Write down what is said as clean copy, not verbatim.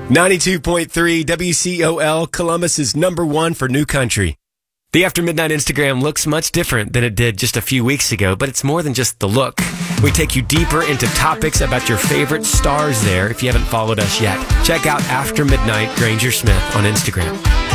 92.3 WCOL, Columbus is number one for new country. The After Midnight Instagram looks much different than it did just a few weeks ago, but it's more than just the look. We take you deeper into topics about your favorite stars there if you haven't followed us yet. Check out After Midnight Granger Smith on Instagram.